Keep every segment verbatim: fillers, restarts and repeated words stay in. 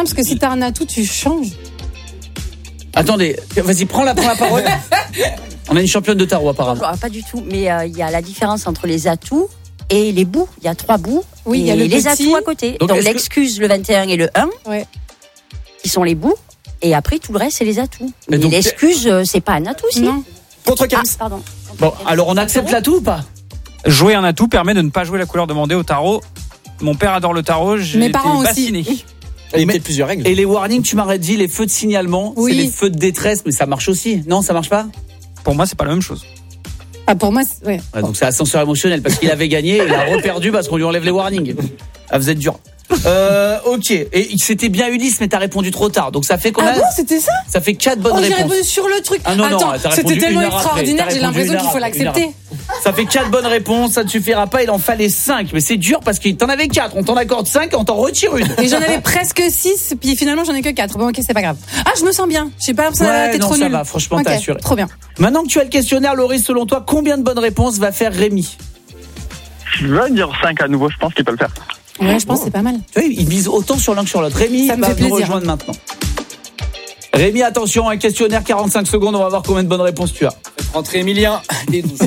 parce que si t'as un atout, tu changes. Attendez, vas-y, prends la, prends la parole. On a une championne de tarot apparemment. Ah, pas du tout, mais il euh, y a la différence entre les atouts et les bouts. Il y a trois bouts. Oui, et il y a le les petit. atouts à côté. Donc, Donc, est-ce l'excuse, que... le vingt et un et le un, ouais. qui sont les bouts. Et après, tout le reste, c'est les atouts. Mais Mais donc, l'excuse, euh, c'est pas un atout, si. Non. Contre Kems. Ah, pardon. Bon, alors on accepte l'atout ou pas? Jouer un atout permet de ne pas jouer la couleur demandée au tarot. Mon père adore le tarot, j'ai Mes été parents aussi. bassiné. Il y a Mais- peut-être plusieurs règles. Et les warnings, tu m'aurais dit, les feux de signalement, Oui. c'est les feux de détresse, mais ça marche aussi. Non, ça marche pas? Pour moi, c'est pas la même chose. Ah, pour moi, c'est... ouais. Ouais, donc c'est ascenseur émotionnel parce qu'il avait gagné et il a reperdu parce qu'on lui enlève les warnings. Ah, vous êtes dur. Euh, ok. Et c'était bien Ulysse, mais t'as répondu trop tard. Donc ça fait combien? Ah bon, c'était ça? Ça fait quatre bonnes Oh, j'ai réponses. répondu sur le truc. Ah non, non, Attends, t'as répondu c'était tellement une heure après. extraordinaire, T'as j'ai répondu l'impression une qu'il heure faut après, une heure l'accepter. Ça fait quatre bonnes réponses, ça ne suffira pas, il en fallait cinq. Mais c'est dur parce que t'en avais quatre. On t'en accorde cinq et on t'en retire une. Et j'en avais presque six, puis finalement j'en ai que quatre. Bon, ok, c'est pas grave. Ah, je me sens bien. Je sais pas, ça Ouais, t'es non, trop ça nul. va, franchement, Ok, t'as assuré. Trop bien. Maintenant que tu as le questionnaire, Laurie, selon toi, combien de bonnes réponses va faire Rémi? Je vais dire cinq à nouveau, je pense qu'il peut le faire. Ouais, je pense que c'est pas mal. Tu vois, il mise autant sur l'un que sur l'autre. Rémi Ça me va fait nous plaisir. rejoindre maintenant. Rémi, attention, un questionnaire, quarante-cinq secondes, on va voir combien de bonnes réponses tu as. Rentrer Emilien. Des douze.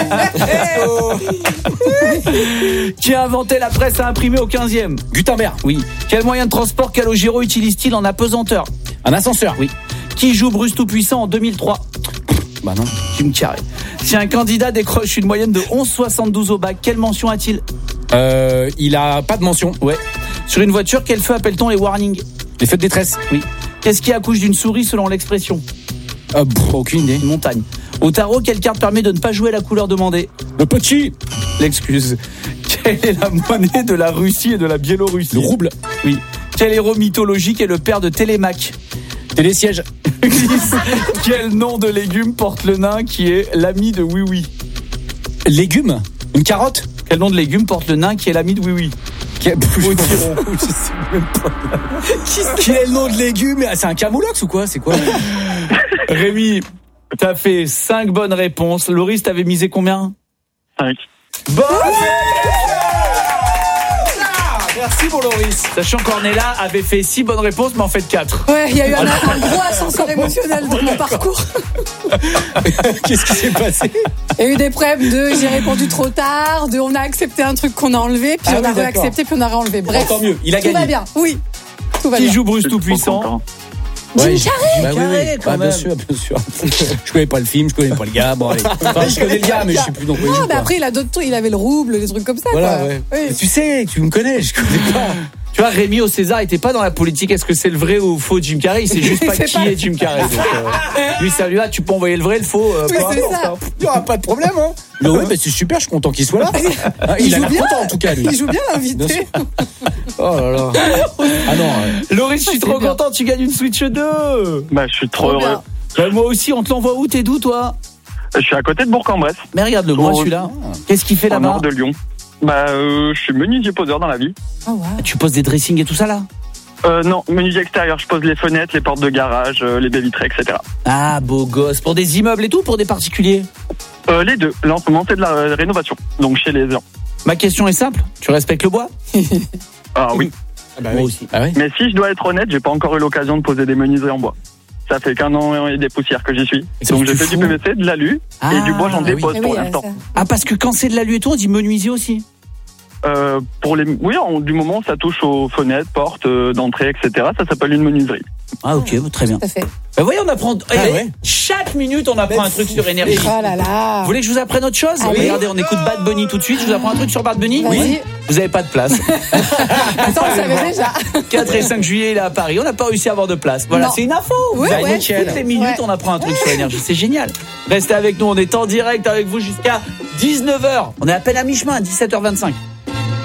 Qui a inventé la presse à imprimer au quinzième? Gutenberg. Oui. Quel moyen de transport Calogero utilise-t-il en apesanteur? Un ascenseur. Oui. Qui joue Bruce Tout-Puissant en deux mille trois? Bah non. Jim Carrey. Si un candidat décroche une moyenne de onze virgule soixante-douze au bac, quelle mention a-t-il? Euh, il a pas de mention. Ouais. Sur une voiture, quel feu appelle-t-on les warnings? Les feux de détresse. Oui. Qu'est-ce qui accouche d'une souris selon l'expression? Euh, pff, aucune idée. Une montagne. Au tarot, quelle carte permet de ne pas jouer la couleur demandée? Le petit. L'excuse. Quelle est la monnaie de la Russie et de la Biélorussie? Le rouble. Oui. Quel héros mythologique est le père de Télémaque? Télésiège. Quel nom de légume porte le nain qui est l'ami de Oui Oui? Légumes. Une carotte. Quel nom de légume porte le nain qui est l'ami de Oui Oui? Quel... Je sais même pas. Quel nom de légumes? C'est un camoulox ou quoi? C'est quoi? Rémi, t'as fait cinq bonnes réponses. Loris, t'avais misé combien? cinq. Bonne Merci mon Loris. Sachant qu'Ornella avait fait six bonnes réponses, mais en fait quatre. Ouais, il y a eu un, un gros ascenseur émotionnel dans mon parcours. Qu'est-ce qui s'est passé? Il y a eu des problèmes de j'ai répondu trop tard, de on a accepté un truc qu'on a enlevé, puis Ah on oui, a d'accord. réaccepté, puis on a réenlevé. Bref, Tant mieux, il a tout gagné. va bien. Oui, tout va Qui bien. joue Bruce Je suis trop Tout-Puissant? content. Ouais, Jim Bah oui, Carrey, oui. quand Bah, bien même. sûr, bien sûr. Je connais pas le film, je connais pas le gars. Bon, allez. Enfin, je connais le gars, mais je sais plus dans quoi il Non, joue. mais quoi. après il a d'autres trucs, il avait le rouble, des trucs comme ça. Voilà, quoi. ouais. Oui. Mais tu sais, tu me connais, je connais pas. Tu vois, Rémi au César était pas dans la politique. Est-ce que c'est le vrai ou faux Jim Carrey? Il sait juste pas C'est qui pas- est Jim Carrey. Donc, euh, lui, ça lui a, tu peux envoyer le vrai, le faux. euh, Oui, peu c'est importe, ça. hein. Il y aura pas de problème, hein. Mais oui, mais c'est super, je suis content qu'il soit là. Hein, Il, a joue l'air bien. content en tout cas, lui. Il joue bien Bien sûr. l'invité. Oh là là. Ah non. ouais. Loris, je suis C'est trop bien. content, tu gagnes une Switch deux. Bah, je suis trop, Trop heureux. bien. Bah, moi aussi, on te l'envoie où? T'es d'où, toi? Je suis à côté de Bourg-en-Bresse, Mais regarde-le, moi, Oh, celui-là. Qu'est-ce qu'il fait au là-bas? nord de Lyon. Bah, euh, je suis menuisier poseur dans la vie. Oh, wow. Tu poses des dressings et tout ça, là? Euh, non, menuisier extérieur, je pose les fenêtres, les portes de garage, euh, les baies vitrées, et cetera. Ah, beau gosse. Pour des immeubles et tout, pour des particuliers? Euh, les deux. Là, en ce moment, c'est de la euh, rénovation. Donc, chez les gens. Ma question est simple. Tu respectes le bois? Ah oui. Ah bah Moi oui. aussi. Ah oui. Mais si je dois être honnête, j'ai pas encore eu l'occasion de poser des menuiseries en bois. Ça fait qu'un an et des poussières que j'y suis. C'est Donc, que je tu fais fous. du P V C, de l'alu, Ah, et du bois, j'en oui. dépose Eh pour oui, l'instant. ça. Ah, parce que quand c'est de l'alu et tout, on dit menuisier aussi. Euh, pour les, oui, en- du moment où ça touche aux fenêtres, portes, euh, d'entrée, et cetera, ça s'appelle une menuiserie. Ah, ok, très bien. Tout à fait. Bah, voyez, on apprend. Ah, eh, ouais. Chaque minute, on apprend un truc sur énergie. Oh là là. Vous voulez que je vous apprenne autre chose? Allez. Regardez, on écoute Bad Bunny tout de suite. Je vous apprends un truc sur Bad Bunny? Vas-y. Vous avez pas de place. Attends, on savait déjà. quatre et cinq juillet, il est à Paris. On n'a pas réussi à avoir de place. Voilà, Non. c'est une info. Ouais, Vous avez ouais. toutes les minutes, Ouais. on apprend un truc sur énergie. C'est génial. Restez avec nous. On est en direct avec vous jusqu'à dix-neuf heures. On est à peine à mi-chemin, à dix-sept heures vingt-cinq.